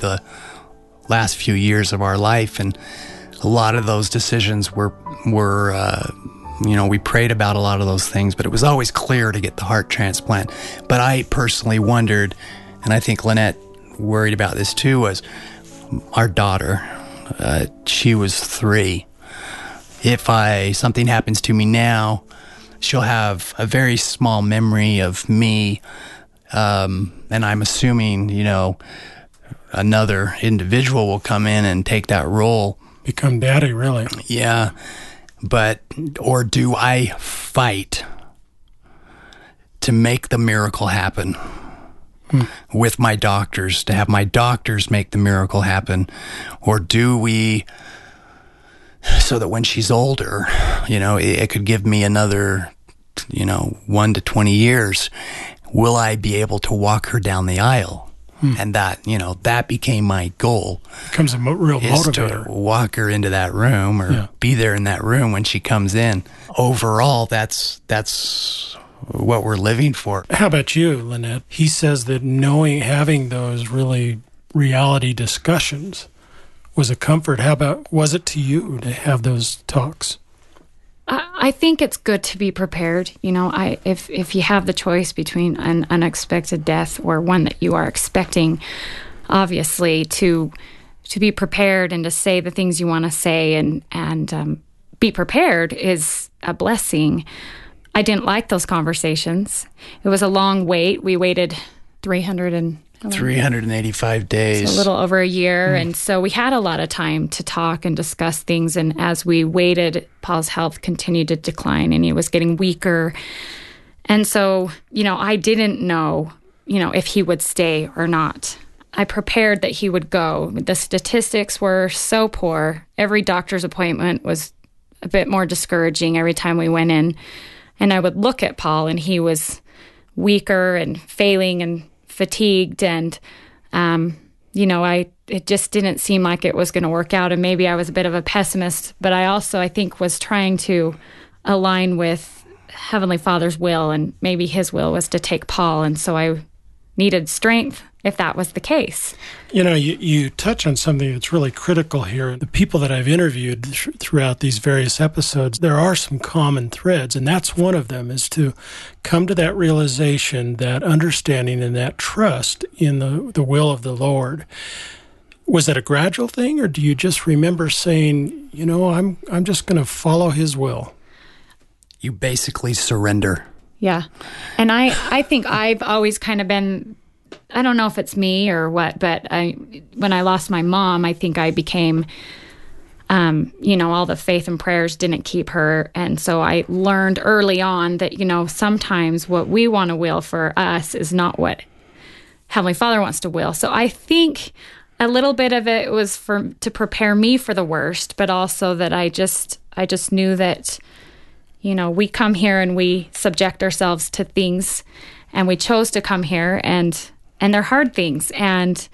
the last few years of our life, and a lot of those decisions were we prayed about a lot of those things, but it was always clear to get the heart transplant. But I personally wondered, and I think Lynette worried about this too, was our daughter. She was 3. If something happens to me now, she'll have a very small memory of me, and I'm assuming, another individual will come in and take that role. Become daddy, really. Yeah. Or do I fight to make the miracle happen with my doctors, to have my doctors make the miracle happen? Or do we, so that when she's older, it could give me another, 1 to 20 years, will I be able to walk her down the aisle? And that became my goal. Becomes a real motivator. To walk her into that room or be there in that room when she comes in. Overall, that's what we're living for. How about you, Lynette? He says that having those really reality discussions was a comfort. Was it to you to have those talks? I think it's good to be prepared. If you have the choice between an unexpected death or one that you are expecting, obviously to be prepared and to say the things you want to say and be prepared is a blessing. I didn't like those conversations. It was a long wait. We waited 385 days. So a little over a year. And so we had a lot of time to talk and discuss things. And as we waited, Paul's health continued to decline and he was getting weaker. And so, I didn't know, if he would stay or not. I prepared that he would go. The statistics were so poor. Every doctor's appointment was a bit more discouraging every time we went in. And I would look at Paul and he was weaker and failing and fatigued, and it just didn't seem like it was going to work out. And maybe I was a bit of a pessimist, but I also, I think, was trying to align with Heavenly Father's will, and maybe His will was to take Paul, and so I needed strength if that was the case. You touch on something that's really critical here. The people that I've interviewed throughout these various episodes, there are some common threads, and that's one of them, is to come to that realization, that understanding, and that trust in the will of the Lord. Was that a gradual thing, or do you just remember saying, I'm just going to follow His will? You basically surrender. Yeah. And I think I've always kind of been, I don't know if it's me or what, but when I lost my mom, I think I became, all the faith and prayers didn't keep her. And so I learned early on that, sometimes what we want to will for us is not what Heavenly Father wants to will. So I think a little bit of it was to prepare me for the worst, but also that I just knew that, we come here and we subject ourselves to things, and we chose to come here, and they're hard things. And,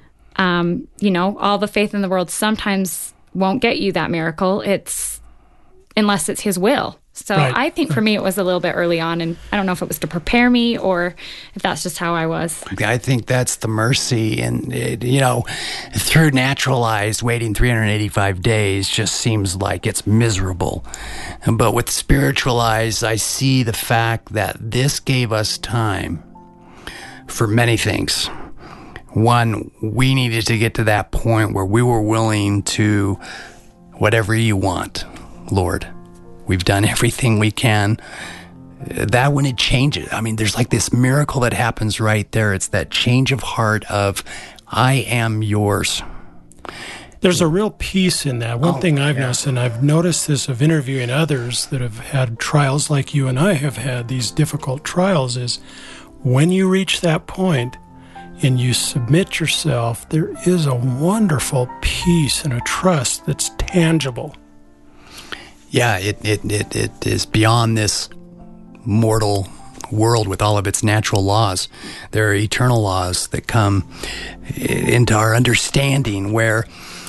all the faith in the world sometimes won't get you that miracle. Unless it's His will. So right. I think for me, it was a little bit early on, and I don't know if it was to prepare me or if that's just how I was. I think that's the mercy. And, through natural eyes, waiting 385 days just seems like it's miserable. But with spiritual eyes, I see the fact that this gave us time for many things. One, we needed to get to that point where we were willing to, whatever you want, Lord. We've done everything we can. That when it changes, there's like this miracle that happens right there. It's that change of heart of, I am yours. There's a real peace in that. One thing I've noticed, and I've noticed this of interviewing others that have had trials like you and I have had, these difficult trials, is when you reach that point and you submit yourself, there is a wonderful peace and a trust that's tangible. Yeah, it is beyond this mortal world with all of its natural laws. There are eternal laws that come into our understanding where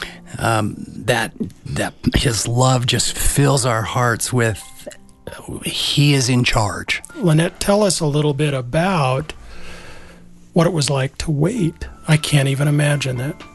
that His love just fills our hearts with, He is in charge. Lynette, tell us a little bit about what it was like to wait. I can't even imagine that.